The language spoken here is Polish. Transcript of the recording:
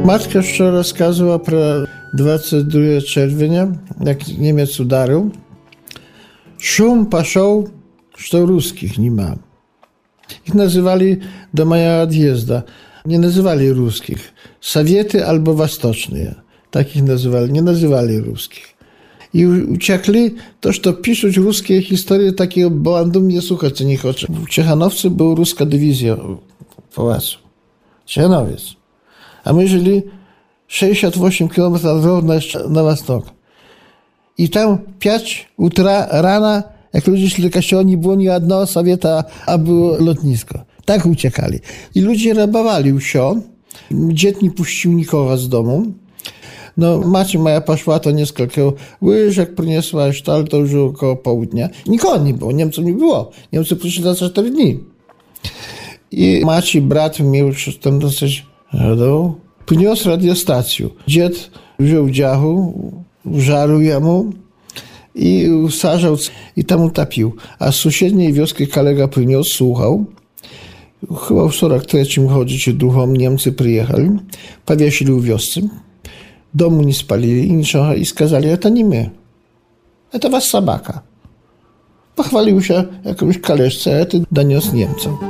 Matka jeszcze rozkazała pro 22 czerwca, jak Niemiec udarł. Szum poszł, że ruskich nie ma. Ich nazywali do mojego odjezdu. Nie nazywali ruskich. Sowiety albo Wосточные. Takich nazywali. Nie nazywali ruskich. I uciekli, toż to pisać ruskie historie takiego bandu mnie słuchać, co nie chce. W Ciechanowcu była ruska dywizja w pałacu. Ciechanowiec. A my żyli 68 km na wschód. I tam 5 utra rana, jak ludzie szli do kościoła, nie było ni jednego Sowieta, a było lotnisko. Tak uciekali. I ludzie rabowali wsio. Dzied nie puścił nikogo z domu. No, macie moja poszła, to nieskолько łyżek przyniosła, ale to już około południa. Nikogo nie było, Niemców nie było. Niemcy przyszli za 4 dni. I macie brat miał już tam dosyć radą. Przyniósł radiostację. Dzied wziął dziachu, żarł jemu i usażał i tam utapił. A z sąsiedniej wioski kolega przyniósł, słuchał. Chyba w 43 chodzicie duchom, Niemcy przyjechali, powiesili w wiosce. Domu nie spalili niczego i skazali, to nie my. To was sabaka. Pochwalił się jakąś kaleszce, a ty doniósł Niemcom.